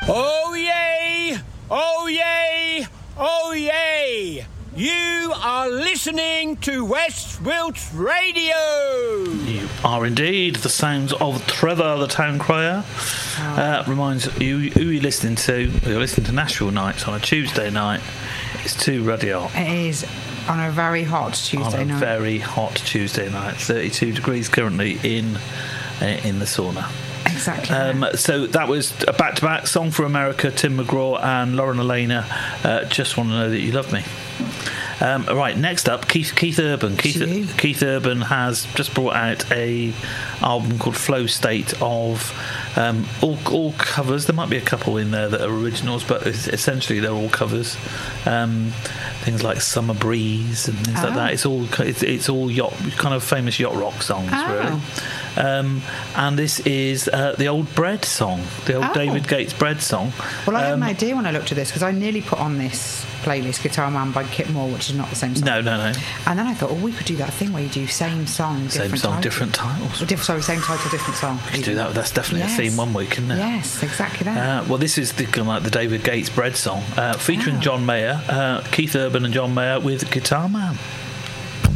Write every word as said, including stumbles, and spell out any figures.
Oh yay! Oh yay! Oh yay! You are listening to West Wilts Radio. You are indeed. The sounds of Trevor, the town crier. Uh, reminds you who you're listening to. You're listening to Nashville Nights on a Tuesday night. It's two radio. It is on a very hot Tuesday on a night. very hot Tuesday night. thirty-two degrees currently in uh, in the sauna. Exactly. Um, so that was a back-to-back Song for America, Tim McGraw and Lauren Elena. Uh, just want to know that you love me. Um, right, next up, Keith Keith Urban. Keith Keith Urban has just brought out a album called Flow State of um, all all covers. There might be a couple in there that are originals, but essentially they're all covers. Um, things like Summer Breeze and things oh. like that. It's all it's, it's all yacht kind of famous yacht rock songs, oh. really. Um, and this is uh, the old Bread song, the old oh. David Gates Bread song. Well, I um, had an idea when I looked at this because I nearly put on this playlist Guitar Man by Kit Moore, which is not the same song. No, no, no. And then I thought, oh, we could do that thing where you do same song, same different song, title. different titles. Or diff- sorry, same title, different song. We could do that. That's definitely yes. a theme one week, isn't it? Yes, exactly that. Uh, well, this is the, kind of like the David Gates Bread song, uh, featuring oh. John Mayer, uh, Keith Urban and John Mayer with Guitar Man.